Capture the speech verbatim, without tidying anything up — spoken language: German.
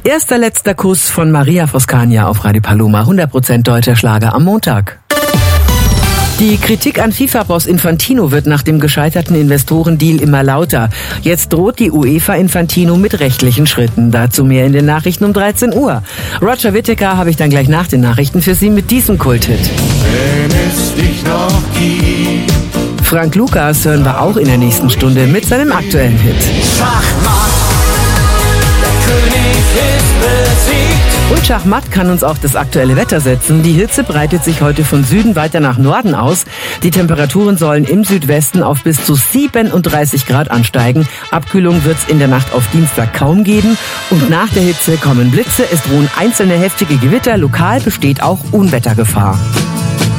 Erster letzter Kuss von Maria Froscaglia auf Radio Paloma, hundert Prozent deutscher Schlager am Montag. Die Kritik an FIFA-Boss Infantino wird nach dem gescheiterten Investorendeal immer lauter. Jetzt droht die UEFA Infantino mit rechtlichen Schritten. Dazu mehr in den Nachrichten um dreizehn Uhr. Roger Whittaker habe ich dann gleich nach den Nachrichten für Sie mit diesem Kulthit. Wenn es dich noch gibt. Frank Lukas hören wir auch in der nächsten Stunde mit seinem aktuellen Hit. Schachmatt, der König ist besiegt. Und Schachmatt kann uns auch das aktuelle Wetter setzen. Die Hitze breitet sich heute von Süden weiter nach Norden aus. Die Temperaturen sollen im Südwesten auf bis zu siebenunddreißig Grad ansteigen. Abkühlung wird es in der Nacht auf Dienstag kaum geben. Und nach der Hitze kommen Blitze, es drohen einzelne heftige Gewitter. Lokal besteht auch Unwettergefahr.